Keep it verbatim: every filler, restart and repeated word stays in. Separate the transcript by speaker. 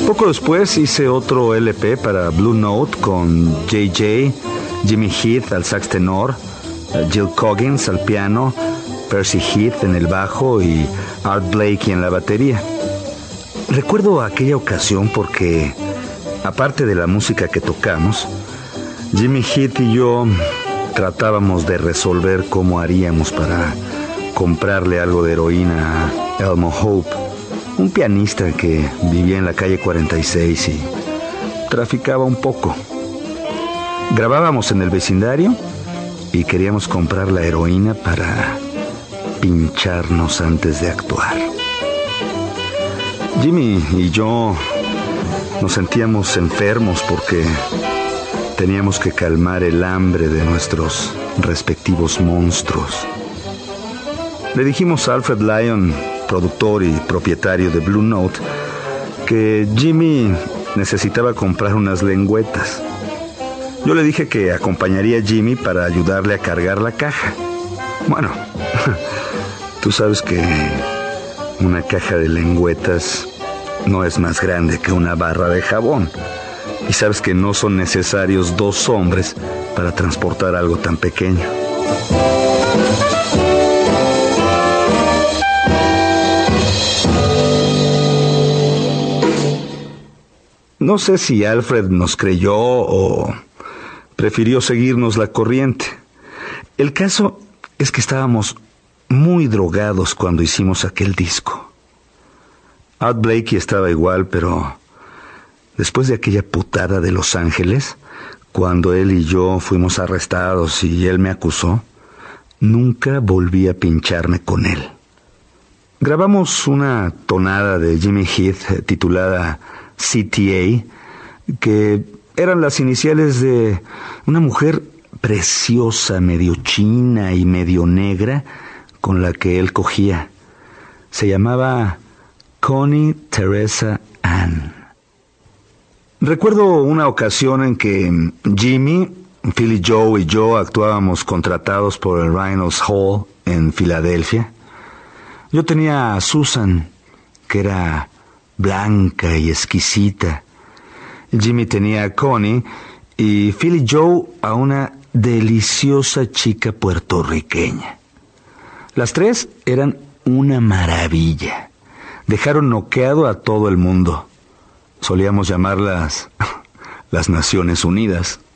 Speaker 1: Poco después hice otro L P para Blue Note con J J, Jimmy Heath al sax tenor, Jill Coggins al piano, Percy Heath en el bajo y Art Blakey en la batería. Recuerdo aquella ocasión porque, aparte de la música que tocamos, Jimmy Heath y yo tratábamos de resolver cómo haríamos para comprarle algo de heroína a Elmo Hope, un pianista que vivía en la calle cuarenta y seis y traficaba un poco. Grabábamos en el vecindario y queríamos comprar la heroína para pincharnos antes de actuar. Jimmy y yo nos sentíamos enfermos porque teníamos que calmar el hambre de nuestros respectivos monstruos. Le dijimos a Alfred Lyon, productor y propietario de Blue Note, que Jimmy necesitaba comprar unas lengüetas. Yo le dije que acompañaría a Jimmy para ayudarle a cargar la caja. Bueno, tú sabes que una caja de lengüetas no es más grande que una barra de jabón. Y sabes que no son necesarios dos hombres para transportar algo tan pequeño. No sé si Alfred nos creyó o prefirió seguirnos la corriente. El caso es que estábamos muy drogados cuando hicimos aquel disco. Art Blakey estaba igual, pero después de aquella putada de Los Ángeles, cuando él y yo fuimos arrestados y él me acusó, nunca volví a pincharme con él. Grabamos una tonada de Jimmy Heath titulada C T A, que eran las iniciales de una mujer preciosa, medio china y medio negra, con la que él cogía. Se llamaba Connie Teresa Ann. Recuerdo una ocasión en que Jimmy, Philly Joe y yo actuábamos contratados por el Reynolds Hall en Filadelfia. Yo tenía a Susan, que era blanca y exquisita. Jimmy tenía a Connie y Philly Joe a una deliciosa chica puertorriqueña. Las tres eran una maravilla. Dejaron noqueado a todo el mundo. Solíamos llamarlas las Naciones Unidas.